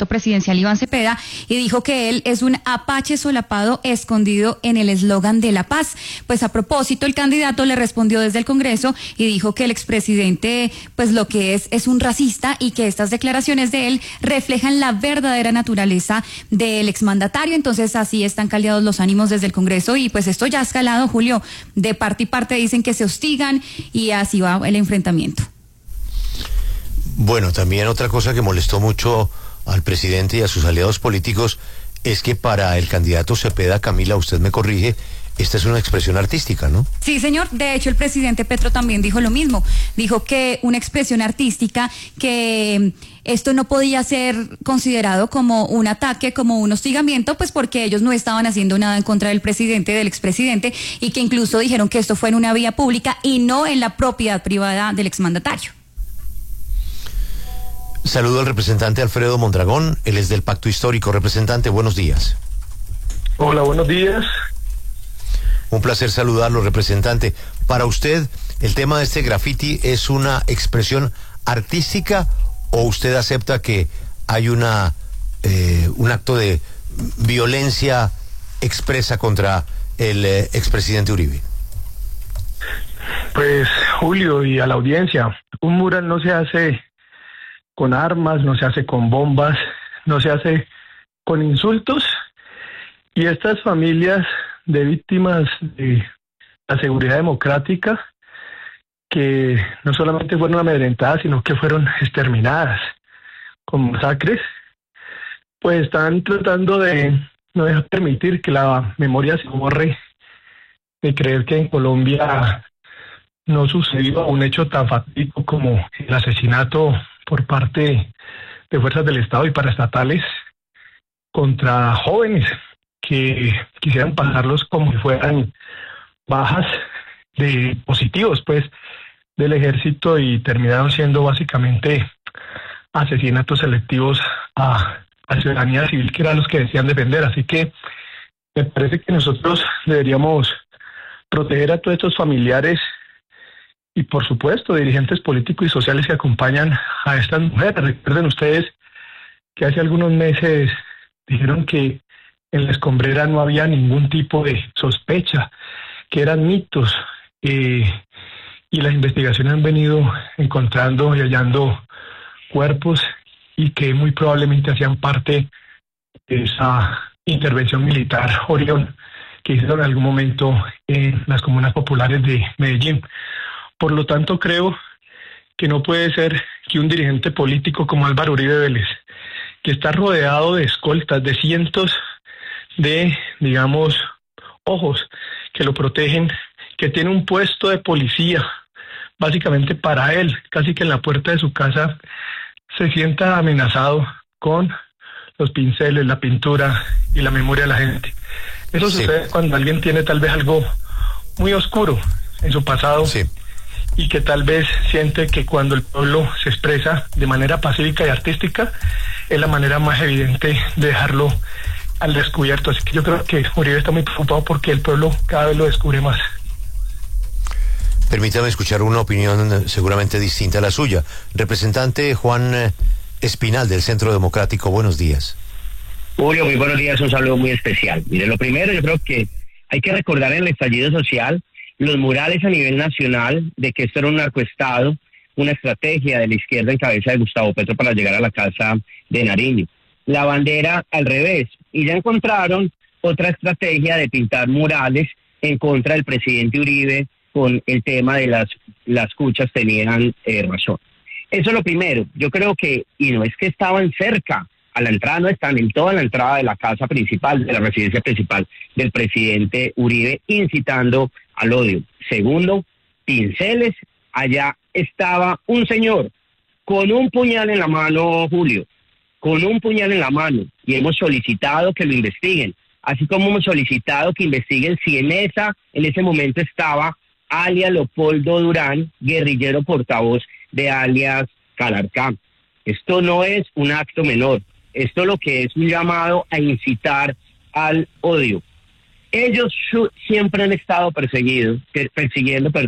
candidato presidencial Iván Cepeda y dijo que él es un apache solapado escondido en el eslogan de la paz. Pues a propósito, el candidato le respondió desde el Congreso y dijo que el expresidente pues lo que es un racista y que estas declaraciones de él reflejan la verdadera naturaleza del exmandatario. Entonces así están caldeados los ánimos desde el Congreso y pues esto ya ha escalado, Julio. De parte y parte dicen que se hostigan y así va el enfrentamiento. Bueno, también otra cosa que molestó mucho al presidente y a sus aliados políticos es que para el candidato Cepeda, Camila, usted me corrige, esta es una expresión artística, ¿no? Sí, señor. De hecho, el presidente Petro también dijo lo mismo. Dijo que una expresión artística, que esto no podía ser considerado como un ataque, como un hostigamiento, pues porque ellos no estaban haciendo nada en contra del presidente, del expresidente, y que incluso dijeron que esto fue en una vía pública y no en la propiedad privada del exmandatario. Saludo al representante Alfredo Mondragón, él es del Pacto Histórico. Representante, buenos días. Hola, buenos días. Un placer saludarlo, representante. Para usted, ¿el tema de este graffiti es una expresión artística o usted acepta que hay un acto de violencia expresa contra el expresidente Uribe? Pues, Julio, y a la audiencia, un mural no se hace con armas, no se hace con bombas, no se hace con insultos, y estas familias de víctimas de la seguridad democrática, que no solamente fueron amedrentadas, sino que fueron exterminadas con masacres, pues están tratando de no dejar permitir que la memoria se borre, de creer que en Colombia no sucedió un hecho tan fatídico como el asesinato por parte de fuerzas del Estado y paraestatales contra jóvenes que quisieran pasarlos como si fueran bajas de positivos, pues, del ejército, y terminaron siendo básicamente asesinatos selectivos a ciudadanía civil, que eran los que decían defender. Así que me parece que nosotros deberíamos proteger a todos estos familiares y, por supuesto, dirigentes políticos y sociales que acompañan a estas mujeres. Recuerden ustedes que hace algunos meses dijeron que en la escombrera no había ningún tipo de sospecha, que eran mitos, y las investigaciones han venido encontrando y hallando cuerpos y que muy probablemente hacían parte de esa intervención militar Orión que hicieron en algún momento en las comunas populares de Medellín. Por lo tanto, creo que no puede ser que un dirigente político como Álvaro Uribe Vélez, que está rodeado de escoltas, de cientos de, digamos, ojos que lo protegen, que tiene un puesto de policía, básicamente para él, casi que en la puerta de su casa, se sienta amenazado con los pinceles, la pintura y la memoria de la gente. Eso sucede cuando alguien tiene tal vez algo muy oscuro en su pasado. Sí. Y que tal vez siente que cuando el pueblo se expresa de manera pacífica y artística es la manera más evidente de dejarlo al descubierto. Así que yo creo que Uribe está muy preocupado porque el pueblo cada vez lo descubre más. Permítame escuchar una opinión seguramente distinta a la suya. Representante Juan Espinal, del Centro Democrático, buenos días. Julio, muy buenos días, un saludo muy especial. Mire, lo primero, yo creo que hay que recordar en el estallido social los murales a nivel nacional de que esto era un narcoestado, una estrategia de la izquierda en cabeza de Gustavo Petro para llegar a la casa de Nariño. La bandera al revés, y ya encontraron otra estrategia de pintar murales en contra del presidente Uribe con el tema de las cuchas tenían razón. Eso es lo primero. Yo creo que, y no es que estaban cerca a la entrada, no están en toda la entrada de la casa principal, de la residencia principal del presidente Uribe, incitando al odio. Segundo, pinceles. Allá estaba un señor con un puñal en la mano, Julio, con un puñal en la mano, y hemos solicitado que lo investiguen, así como hemos solicitado que investiguen si en ese momento estaba alias Leopoldo Durán, guerrillero portavoz de alias Calarcá. Esto no es un acto menor, esto lo que es un llamado a incitar al odio. Ellos siempre han estado persiguiendo,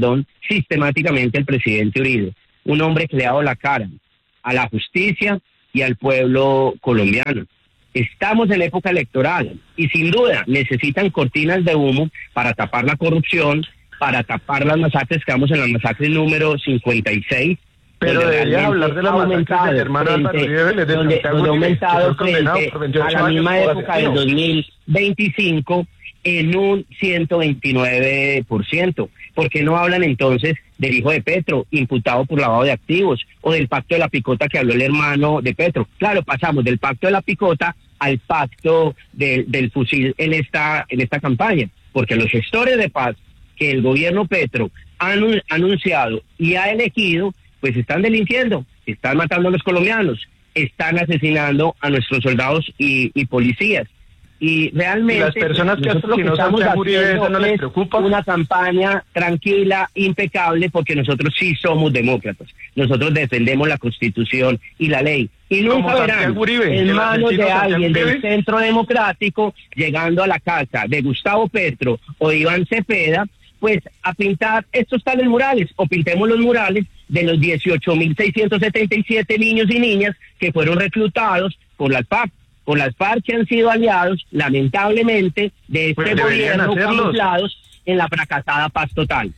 sistemáticamente al presidente Uribe, un hombre que le ha dado la cara a la justicia y al pueblo colombiano. Estamos en época electoral y sin duda necesitan cortinas de humo para tapar la corrupción, para tapar las masacres, que vamos en la masacre número 56. Pero debería hablar de la masacre del hermano Álvaro Uribe Vélez, donde ha aumentado frente a la misma época del 2025 en un 129%. ¿Por qué no hablan entonces del hijo de Petro, imputado por lavado de activos, o del pacto de la picota que habló el hermano de Petro? Claro, pasamos del pacto de la picota al pacto del fusil en esta campaña, porque los gestores de paz que el gobierno Petro ha anunciado y ha elegido, pues están delinquiendo, están matando a los colombianos, están asesinando a nuestros soldados y policías. Y realmente las personas que estamos haciendo no les preocupa. Una campaña tranquila, impecable, porque nosotros sí somos demócratas. Nosotros defendemos la Constitución y la ley. Y nunca verán en manos de alguien del Centro Democrático llegando a la casa de Gustavo Petro o de Iván Cepeda, pues a pintar estos tales murales, o pintemos los murales de los 18.677 niños y niñas que fueron reclutados por las FARC. Con las FARC, que han sido aliados, lamentablemente, de este gobierno, camuflados en la fracasada paz total.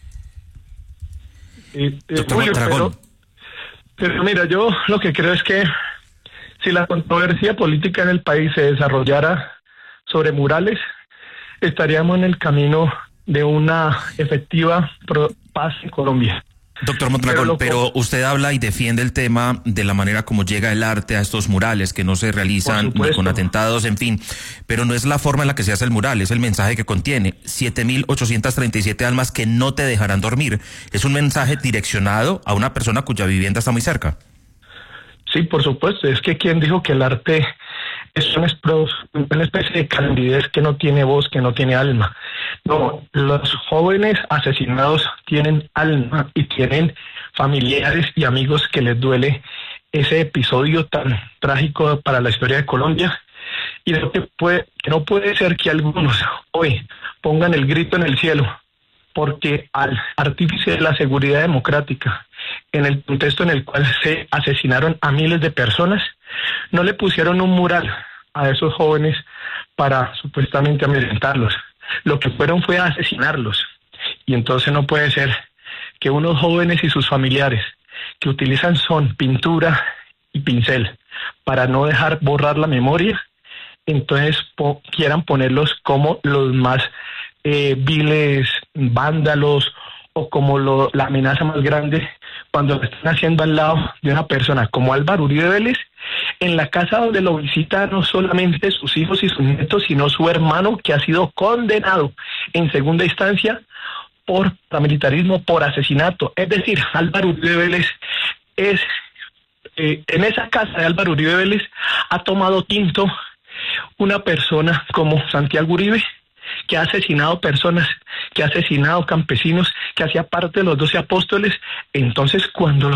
Julio, pero mira, yo lo que creo es que si la controversia política en el país se desarrollara sobre murales, estaríamos en el camino de una efectiva paz en Colombia. Doctor Mondragón, pero usted habla y defiende el tema de la manera como llega el arte a estos murales, que no se realizan con atentados, en fin, pero no es la forma en la que se hace el mural, es el mensaje que contiene. 7.837 almas que no te dejarán dormir. Es un mensaje direccionado a una persona cuya vivienda está muy cerca. Sí, por supuesto, es que ¿quién dijo que el arte es una especie de candidez que no tiene voz, que no tiene alma? No, los jóvenes asesinados tienen alma y tienen familiares y amigos que les duele ese episodio tan trágico para la historia de Colombia. Y lo que no puede ser que algunos hoy pongan el grito en el cielo porque al artífice de la seguridad democrática, en el contexto en el cual se asesinaron a miles de personas, no le pusieron un mural a esos jóvenes para supuestamente amedrentarlos. Lo que fueron fue a asesinarlos. Y entonces no puede ser que unos jóvenes y sus familiares que utilizan son pintura y pincel para no dejar borrar la memoria, entonces quieran ponerlos como los más viles vándalos o como la amenaza más grande, cuando lo están haciendo al lado de una persona como Álvaro Uribe Vélez, en la casa donde lo visita no solamente sus hijos y sus nietos, sino su hermano, que ha sido condenado en segunda instancia por paramilitarismo, por asesinato. Es decir, Álvaro Uribe Vélez es, en esa casa de Álvaro Uribe Vélez ha tomado tinto una persona como Santiago Uribe, que ha asesinado personas, que ha asesinado campesinos, que hacía parte de los 12 apóstoles. Entonces, cuando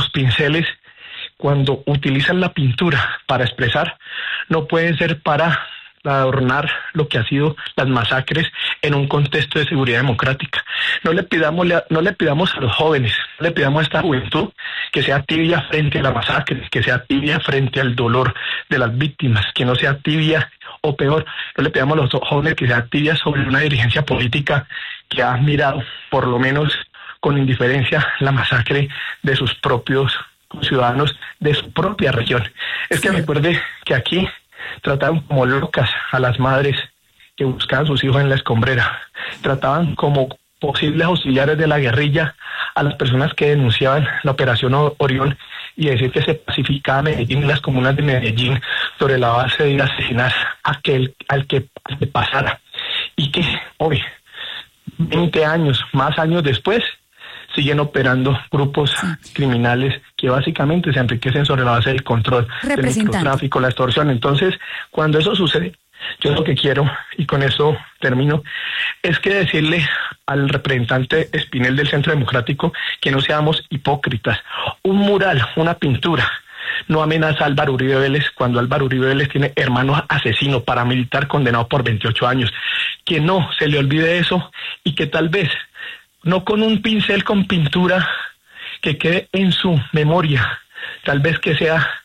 utilizan la pintura para expresar, no pueden ser para adornar lo que ha sido las masacres en un contexto de seguridad democrática. No le pidamos a los jóvenes, no le pidamos a esta juventud que sea tibia frente a la masacre, que sea tibia frente al dolor de las víctimas, que no sea tibia, o peor, no le pidamos a los jóvenes que sea tibia sobre una dirigencia política que ha mirado, por lo menos con indiferencia, la masacre de sus propios ciudadanos de su propia región. Es que recuerde que aquí trataban como locas a las madres que buscaban a sus hijos en la escombrera, trataban como posibles auxiliares de la guerrilla a las personas que denunciaban la operación Orión y decir que se pacificaba Medellín y las comunas de Medellín sobre la base de ir a asesinar al que pasara, y que hoy, 20 años, más años después, siguen operando grupos criminales que básicamente se enriquecen sobre la base del control del microtráfico, la extorsión. Entonces, cuando eso sucede, yo lo que quiero, y con eso termino, es que decirle al representante Espinel del Centro Democrático que no seamos hipócritas. Un mural, una pintura, no amenaza a Álvaro Uribe Vélez cuando Álvaro Uribe Vélez tiene hermano asesino, paramilitar condenado por 28 años. Que no se le olvide eso y que tal vez, no con un pincel con pintura que quede en su memoria, tal vez que sea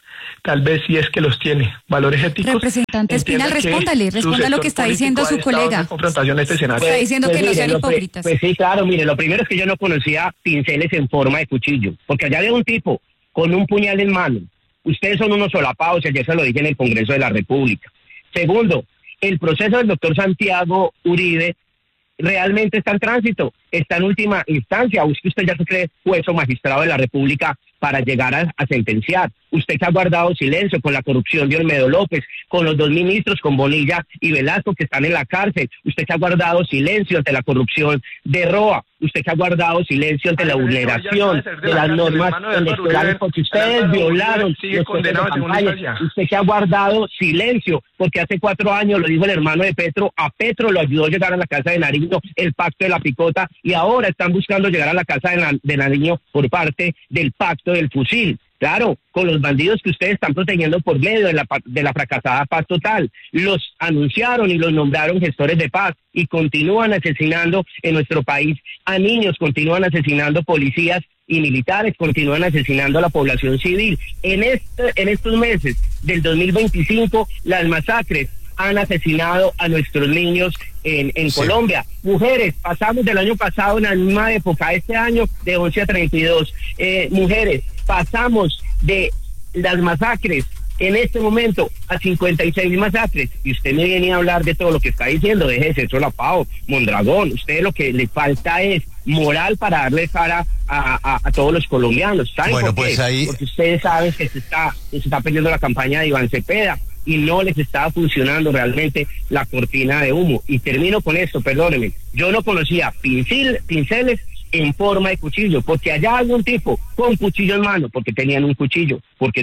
tal vez si es que los tiene, valores éticos. Representante Espinal, responda lo que está diciendo su colega. Confrontación este escenario. Está diciendo que no sean hipócritas. Pues sí, claro, mire, lo primero es que yo no conocía pinceles en forma de cuchillo, porque allá había un tipo con un puñal en mano. Ustedes son unos solapados, y ayer se lo dije en el Congreso de la República. Segundo, el proceso del doctor Santiago Uribe realmente está en tránsito, está en última instancia. Usted ya se cree juez o magistrado de la República para llegar a sentenciar. Usted que ha guardado silencio con la corrupción de Olmedo López, con los dos ministros, con Bonilla y Velasco, que están en la cárcel. Usted que ha guardado silencio ante la corrupción de Roa. Usted que ha guardado silencio ante la vulneración de las normas electorales, porque ustedes violaron los condenados de campaña. Usted que ha guardado silencio, porque hace 4 años, lo dijo el hermano de Petro, a Petro lo ayudó a llegar a la casa de Nariño, el pacto de la picota, y ahora están buscando llegar a la casa de Nariño por parte del pacto del fusil. Claro, con los bandidos que ustedes están protegiendo por medio de la fracasada paz total. Los anunciaron y los nombraron gestores de paz y continúan asesinando en nuestro país a niños, continúan asesinando policías y militares, continúan asesinando a la población civil. En estos meses del 2025, las masacres han asesinado a nuestros niños en Colombia. Mujeres, pasamos del año pasado en la misma época, este año de 11 a 32. Mujeres, pasamos de las masacres en este momento a 56 masacres. Y usted me viene a hablar de todo lo que está diciendo, déjese eso lapado, Mondragón. Usted lo que le falta es moral para darle cara a todos los colombianos. ¿Saben bueno, por qué? Pues ahí... Porque ustedes saben que se está perdiendo la campaña de Iván Cepeda y no les estaba funcionando realmente la cortina de humo. Y termino con esto, perdónenme. Yo no conocía pinceles en forma de cuchillo, porque allá hay un tipo con cuchillo en mano, porque tenían un cuchillo.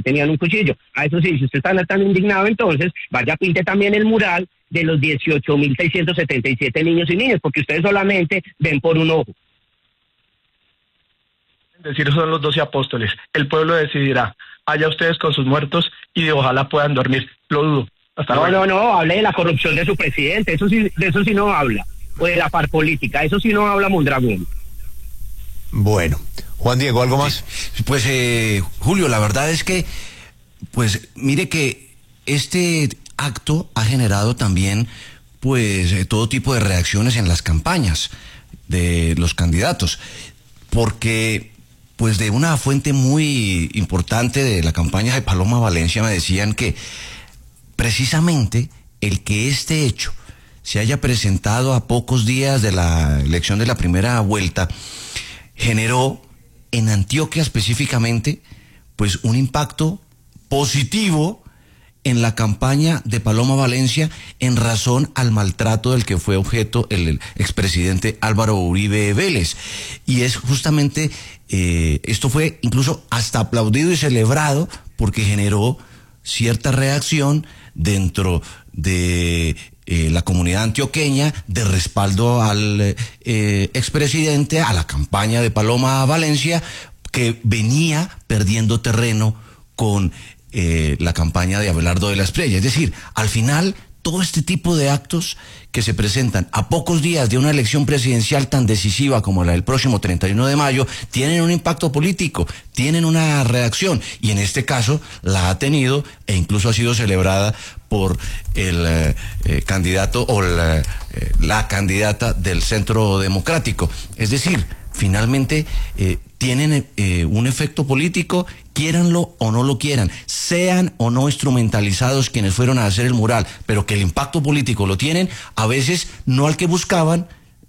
A eso sí, si usted está tan indignado, entonces vaya, pinte también el mural de los 18.677 niños y niñas, porque ustedes solamente ven por un ojo. Decir, son los 12 apóstoles. El pueblo decidirá. Allá ustedes con sus muertos y ojalá puedan dormir. Lo dudo. No, hable de la corrupción de su presidente. De eso sí no habla. O de la par política. Eso sí no habla Mondragón. Bueno, Juan Diego, ¿algo más? Pues, Julio, la verdad es que, pues, mire que este acto ha generado también, pues, todo tipo de reacciones en las campañas de los candidatos, porque, pues, de una fuente muy importante de la campaña de Paloma Valencia me decían que precisamente el que este hecho se haya presentado a pocos días de la elección de la primera vuelta generó en Antioquia específicamente pues un impacto positivo en la campaña de Paloma Valencia en razón al maltrato del que fue objeto el expresidente Álvaro Uribe Vélez. Y es justamente, esto fue incluso hasta aplaudido y celebrado porque generó cierta reacción dentro de la comunidad antioqueña de respaldo al expresidente, a la campaña de Paloma Valencia, que venía perdiendo terreno con la campaña de Abelardo de la Espriella. Es decir, al final, todo este tipo de actos que se presentan a pocos días de una elección presidencial tan decisiva como la del próximo 31 de mayo, tienen un impacto político, tienen una reacción, y en este caso la ha tenido e incluso ha sido celebrada por el candidato o la candidata del Centro Democrático. Es decir, finalmente tienen un efecto político, quiéranlo o no lo quieran, sean o no instrumentalizados quienes fueron a hacer el mural, pero que el impacto político lo tienen, a veces no al que buscaban,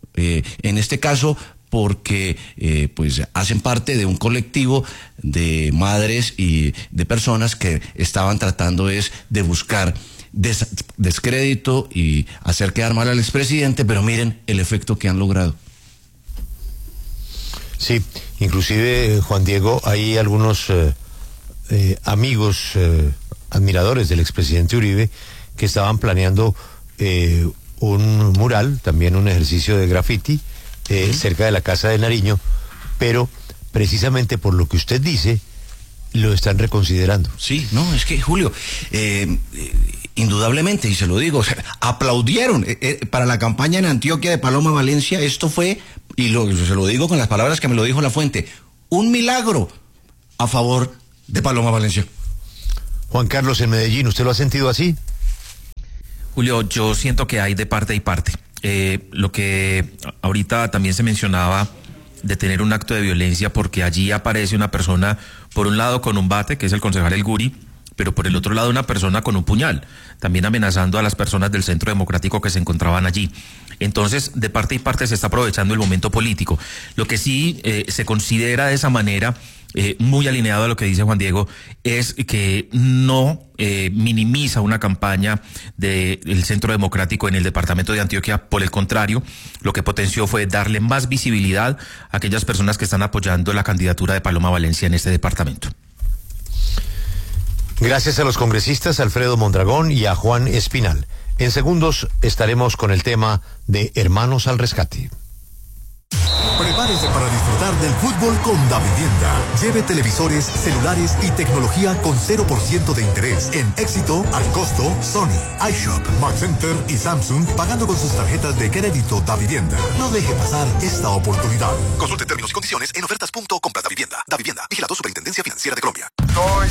en este caso porque pues hacen parte de un colectivo de madres y de personas que estaban tratando de buscar descrédito y hacer quedar mal al expresidente, pero miren el efecto que han logrado. Sí, inclusive, Juan Diego, hay algunos amigos, admiradores del expresidente Uribe, que estaban planeando un mural, también un ejercicio de graffiti, cerca de la casa de Nariño, pero precisamente por lo que usted dice, lo están reconsiderando. Sí, no, es que, Julio, indudablemente, y se lo digo, aplaudieron para la campaña en Antioquia de Paloma Valencia. Esto fue, y se lo digo con las palabras que me lo dijo la fuente, un milagro a favor de Paloma Valencia. Juan Carlos, en Medellín, ¿usted lo ha sentido así? Julio, yo siento que hay de parte y parte. Lo que ahorita también se mencionaba de tener un acto de violencia, porque allí aparece una persona, por un lado con un bate, que es el concejal El Guri, pero por el otro lado una persona con un puñal, también amenazando a las personas del Centro Democrático que se encontraban allí. Entonces, de parte y parte se está aprovechando el momento político. Lo que sí se considera de esa manera, muy alineado a lo que dice Juan Diego, es que no minimiza una campaña del Centro Democrático en el departamento de Antioquia. Por el contrario, lo que potenció fue darle más visibilidad a aquellas personas que están apoyando la candidatura de Paloma Valencia en este departamento. Gracias a los congresistas Alfredo Mondragón y a Juan Espinal. En segundos estaremos con el tema de Hermanos al Rescate. Prepárese para disfrutar del fútbol con Davivienda. Lleve televisores, celulares y tecnología con 0% de interés en Éxito, al costo, Sony, iShop, Mark Center y Samsung, pagando con sus tarjetas de crédito Davivienda. No deje pasar esta oportunidad. Consulte términos y condiciones en ofertas.compra-davivienda. Davivienda, vigilado Superintendencia Financiera de Colombia. Soy